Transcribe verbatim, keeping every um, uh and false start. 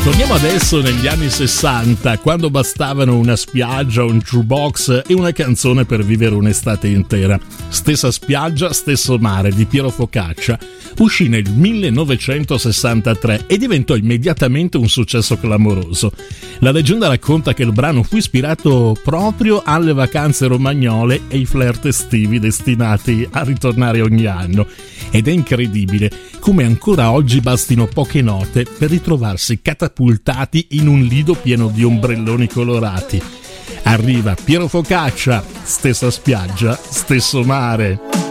Torniamo adesso negli anni sessanta, quando bastavano una spiaggia, un jukebox e una canzone per vivere un'estate intera. Stessa spiaggia, stesso mare di Piero Focaccia uscì nel millenovecentosessantatré e diventò immediatamente un successo clamoroso. La leggenda racconta che il brano fu ispirato proprio alle vacanze romagnole e ai flirt estivi destinati a ritornare ogni anno. Ed è incredibile come ancora oggi bastino poche note per ritrovarsi catapultati in un lido pieno di ombrelloni colorati. Arriva Piero Focaccia, stessa spiaggia, stesso mare.